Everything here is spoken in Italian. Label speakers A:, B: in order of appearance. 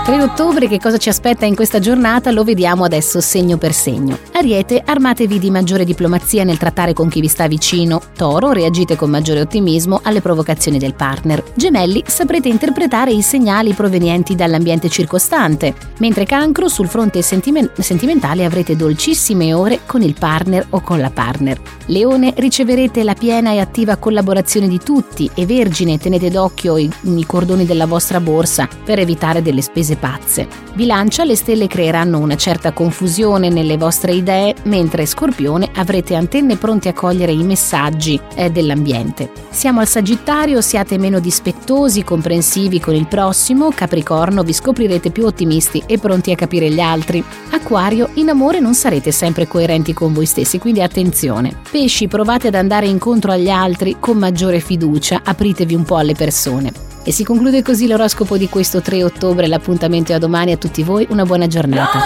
A: 3 ottobre, che cosa ci aspetta in questa giornata? Lo vediamo adesso segno per segno. Ariete, armatevi di maggiore diplomazia nel trattare con chi vi sta vicino. Toro, reagite con maggiore ottimismo alle provocazioni del partner. Gemelli, saprete interpretare i segnali provenienti dall'ambiente circostante. Mentre Cancro, sul fronte sentimentale avrete dolcissime ore con il partner o con la partner. Leone, riceverete la piena e attiva collaborazione di tutti. E Vergine, tenete d'occhio i cordoni della vostra borsa per evitare delle spese pazze. Bilancia, le stelle creeranno una certa confusione nelle vostre idee, mentre Scorpione avrete antenne pronte a cogliere i messaggi dell'ambiente. Siamo al Sagittario, siate meno dispettosi, comprensivi con il prossimo. Capricorno, vi scoprirete più ottimisti e pronti a capire gli altri. Acquario, in amore non sarete sempre coerenti con voi stessi, quindi attenzione. Pesci, provate ad andare incontro agli altri con maggiore fiducia, apritevi un po' alle persone. E si conclude così l'oroscopo di questo 3 ottobre. L'appuntamento è a domani. A tutti voi una buona giornata.